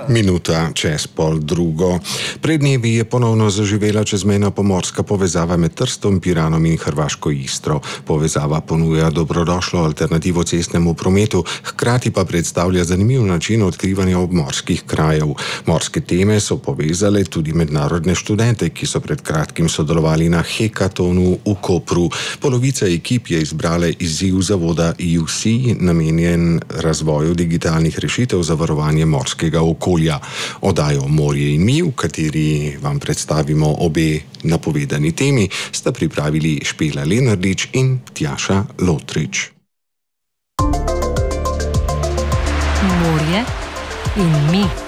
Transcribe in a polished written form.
Minuta čez 12:30. Pred dnevi je ponovno zaživela čezmejna pomorska povezava med Trstom, Piranom in hrvaško Istro. Povezava ponuja dobrodošlo alternativo cestnemu prometu, hkrati pa predstavlja zanimiv način odkrivanja obmorskih krajev. Morske teme so povezale tudi mednarodne študente, ki so pred kratkim sodelovali na hekatonu v Kopru. Polovica ekip je izbrala izziv zavoda UC, namenjen razvoju digitalnih rešitev za varovanje morskega okolja. Oddajo Morje in mi, v kateri vam predstavimo obe napovedani temi, sta pripravili Špela Lenardič in Tjaša Lotrič. Morje in mi.